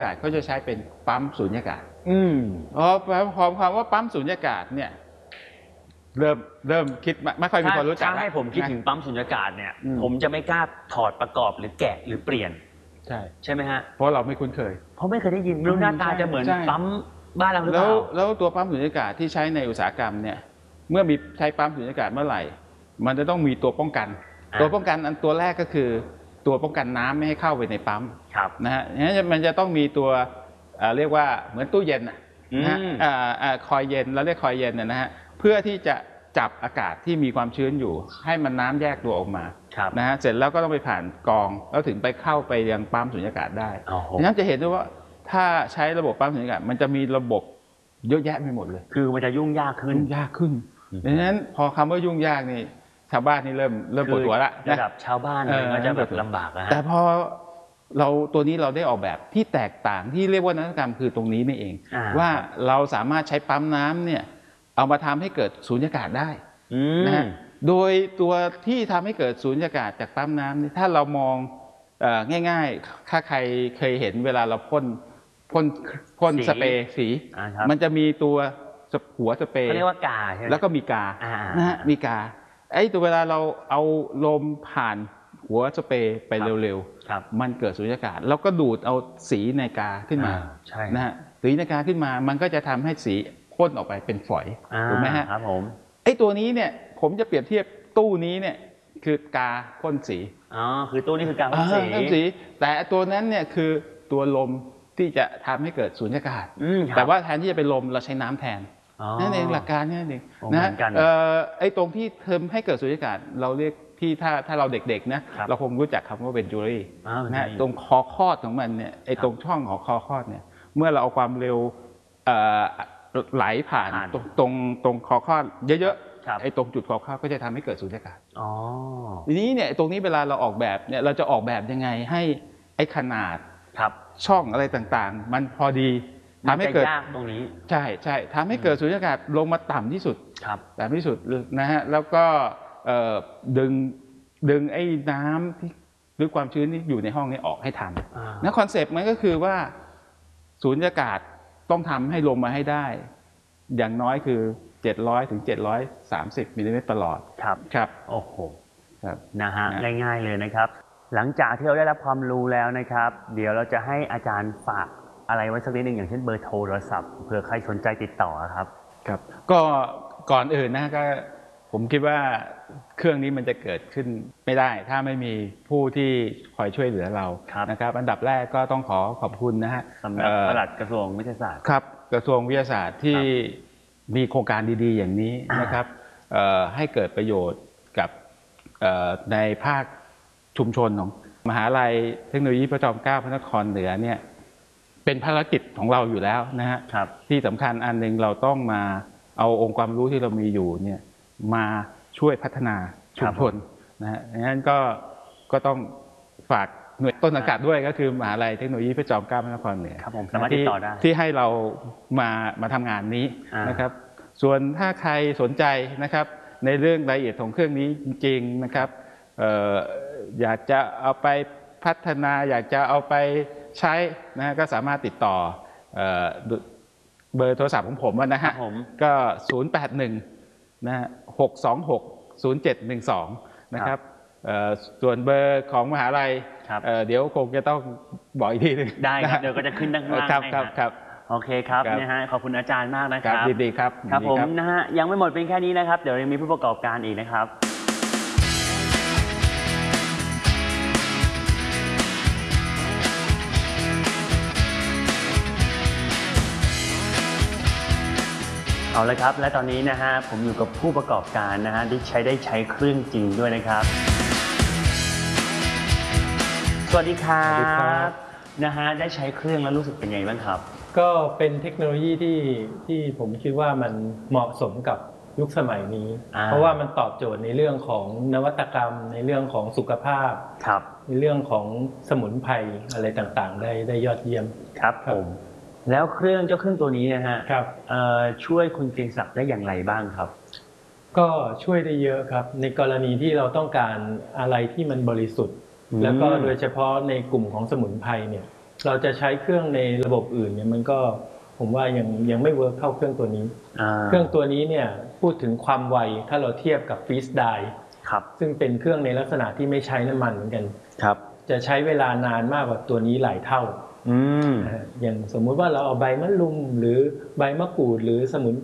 อากาศเขาจะใช้เป็นปั๊มสูญญากาศพอความว่าปั๊มสูญญากาศเนี่ยเริ่มคิดไม่ค่อยมีคนรู้จักถ้าให้ผมคิดถึงปั๊มสูญญากาศเนี่ยผมจะไม่กล้าถอดประกอบหรือแกะหรือเปลี่ยนใช่ไหมฮะเพราะเราไม่คุ้นเคยเพราะไม่เคยได้ยินรู้หน้าตาจะเหมือนปั๊มบ้านเราหรือเปล่าแล้วตัวปั๊มสูญญากาศที่ใช้ในอุตสาหกรรมเนี่ยเมื่อมีใช้ปั๊มสูญญากาศเมื่อไหร่มันจะต้องมีตัวป้องกันอันตัวแรกก็คือตัวป้องกันน้ำไม่ให้เข้าไปในปั๊มนะฮะงั้นมันจะต้องมีตัวเรียกว่าเหมือนตู้เย็นนะฮะคอยเย็นเราเรียกคอยเย็นนะฮะเพื่อที่จะจับอากาศที่มีความชื้นอยู่ให้มันน้ำแยกตัวออกมานะฮะเสร็จแล้วก็ต้องไปผ่านกรองแล้วถึงไปเข้าไปยังปั๊มสูญญากาศได้ดังนั้นจะเห็นได้ว่าถ้าใช้ระบบปั๊มสูญญากาศมันจะมีระบบเยอะแยะไปหมดเลยคือมันจะยุ่งยากขึ้นดังนั้นพอคำว่ายุ่งยากนี่ชาวบ้านนี่เริ่มปวดหัวละระดับชาวบ้านก็จะแบบลำบากนะแต่พอตัวนี้เราได้ออกแบบที่แตกต่างที่เรียกว่านวัตกรรมคือตรงนี้นี่เองว่าเราสามารถใช้ปั๊มน้ำเนี่ยเอามาทำให้เกิดสูญญากาศได้นะโดยตัวที่ทำให้เกิดสูญญากาศจากปั๊มน้ำนี่ถ้าเรามองง่ายๆถ้าใครเคยเห็นเวลาเราพ่นสเปรย์สีมันจะมีตัวหัวสเปรย์เขาเรียกว่ากาใช่ไหมแล้วก็มีกานะฮะมีกาไอ้ตัวเวลาเราเอาลมผ่านหัวสเปรย์ไปเร็วๆมันเกิดสูญญากาศแล้วก็ดูดเอาสีในกาขึ้นมานะฮะสีในกาขึ้นมามันก็จะทำให้สีพ่นออกไปเป็นฝอยถูกไหมฮะครับผมไอ้ตัวนี้เนี่ยผมจะเปรียบเทียบตู้นี้เนี่ยคือกาพ่นสีคือตู้นี้คือกาพ่นสีแต่ตัวนั้นเนี่ยคือตัวลมที่จะทำให้เกิดสูญญากาศแต่ว่าแทนที่จะเป็นลมเราใช้น้ำแทนนั่นเองหลักการนี่เองนะไอ้ตรงที่เทอมให้เกิดสูญญากาศเราเรียกที่ถ้าเราเด็กๆนะเราคงรู้จักคำว่าเวนจูรี่นะตรงคอคลอดของมันเนี่ยไอ้ตรงช่องของคอคลอดเนี่ยเมื่อเราเอาความเร็วไหลผ่านตรงคอคลอดเยอะๆไอ้ตรงจุดคอคลอดก็จะทำให้เกิดสูญญากาศทีนี้เนี่ยตรงนี้เวลาเราออกแบบเนี่ยเราจะออกแบบยังไงให้ไอ้ขนาดช่องอะไรต่างๆมันพอดีทำให้เกิดตรงนี้ใช่ทำให้เกิดสูญญากาศลงมาต่ำที่สุดนะฮะแล้วก็ดึงไอ้น้ำที่หรือความชื้นที่อยู่ในห้องนี้ออกให้ทันนะคอนเซปต์มันก็คือว่าสูญญากาศต้องทำให้ลงมาให้ได้อย่างน้อยคือ700 ถึง 730 มิลลิเมตรตลอดครับโอ้โหนะฮะง่ายๆเลยนะครับหลังจากที่เราได้รับความรู้แล้วนะครับเดี๋ยวเราจะให้อาจารย์ฝากอะไรไว้สักนิดหนึ่งอย่างเช่นเบอร์โทรศัพท์เผื่อใครสนใจติดต่อครับก็ก่อนอื่นนะก็ผมคิดว่าเครื่องนี้มันจะเกิดขึ้นไม่ได้ถ้าไม่มีผู้ที่คอยช่วยเหลือเรานะครับอันดับแรกก็ต้องขอบคุณนะฮะสำนักปลัดกระทรวงวิทยาศาสตร์ครับกระทรวงวิทยาศาสตร์ที่มีโครงการดีๆอย่างนี้นะครับให้เกิดประโยชน์กับในภาคชุมชนของมหาลัยเทคโนโลยีพระจอมเกล้าพระนครเหนือเนี่ยเป็นภารกิจของเราอยู่แล้วนะฮะที่สำคัญอันหนึ่งเราต้องมาเอาองค์ความรู้ที่เรามีอยู่เนี่ยมาช่วยพัฒนาชุมชนนะฮะงั้นก็ต้องฝากหน่วยต้นสังกัดด้วยก็คือมหาลัยเทคโนโลยีพระจอมเกล้าพระนครเหนือที่ให้เรามาทำงานนี้นะครับส่วนถ้าใครสนใจนะครับในเรื่องรายละเอียดของเครื่องนี้จริงๆนะครับอยากจะเอาไปพัฒนาอยากจะเอาไปใช้นะก็สามารถติดต่อเบอร์โทรศัพท์ของผมนะฮะก็081นะ6260712นะครับส่วนเบอร์ของมหาลัยเดี๋ยวคงจะต้องบอกอีกทีนึงได้ครับเดี๋ยวก็จะขึ้นด้านล่างให้ครับโอเคครับนะฮะขอบคุณอาจารย์มากนะครับดีครับครับผมนะฮะยังไม่หมดเป็นแค่นี้นะครับเดี๋ยวยังมีผู้ประกอบการอีกนะครับเอาละครับและตอนนี้นะฮะผมอยู่กับผู้ประกอบการนะฮะที่ได้ใช้เครื่องจริงด้วยนะครับสวัสดีครับนะฮะได้ใช้เครื่องแล้วรู้สึกเป็นไงบ้างครับก็เป็นเทคโนโลยีที่ผมคิดว่ามันเหมาะสมกับยุคสมัยนี้เพราะว่ามันตอบโจทย์ในเรื่องของนวัตกรรมในเรื่องของสุขภาพในเรื่องของสมุนไพรอะไรต่างๆได้ยอดเยี่ยมครับผมแล้วเจ้าเครื่องตัวนี้นะฮะช่วยคุณเกรียงศักดิ์ได้อย่างไรบ้างครับก็ช่วยได้เยอะครับในกรณีที่เราต้องการอะไรที่มันบริสุทธิ์แล้วก็โดยเฉพาะในกลุ่มของสมุนไพรเนี่ยเราจะใช้เครื่องในระบบอื่นเนี่ยมันก็ผมว่ายังไม่เวิร์กเท่าเครื่องตัวนี้เครื่องตัวนี้เนี่ยพูดถึงความไวถ้าเราเทียบกับฟรีสไดร์ซึ่งเป็นเครื่องในลักษณะที่ไม่ใช้น้ำมันเหมือนกันจะใช้เวลานานมากกว่าตัวนี้หลายเท่าอย่างสมมุติว่าเราเอาใบมะรุมหรือใบมะกรูดหรือสมุน